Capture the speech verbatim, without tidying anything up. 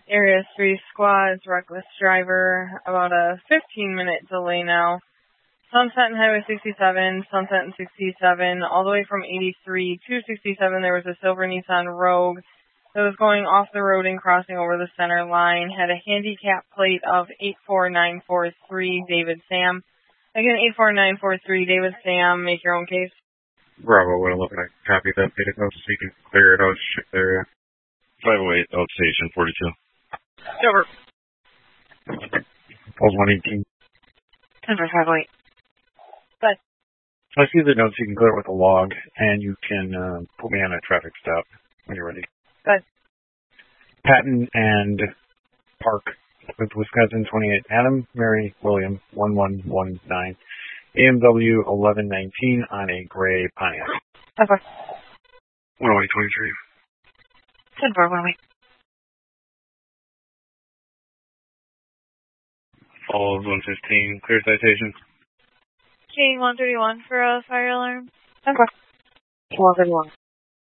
Area three squads, reckless driver, about a fifteen minute delay now. Sunset and Highway sixty-seven, Sunset and sixty-seven, all the way from eighty-three to sixty-seven, there was a silver Nissan Rogue that was going off the road and crossing over the center line, had a handicap plate of eight four nine four three, David Sam. Again, eight four nine four three, David Sam, make your own case. Bravo, what I'm looking at. Copy that data code so you can clear it out, shift area. five oh eight, outstation forty-two. Over. Pulse one eighteen. ten for five oh eight. Good. I see the notes, you can clear it with a log, and you can uh, put me on a traffic stop when you're ready. Good. Patton and Park with Wisconsin twenty-eight. Adam, Mary, William, one one one nine. A M W eleven nineteen on a gray Pontiac. ten four. one oh eight twenty-three. ten four, one oh eight. Falls one fifteen. Clear citation. King one thirty-one for a fire alarm. ten four. one thirty-one.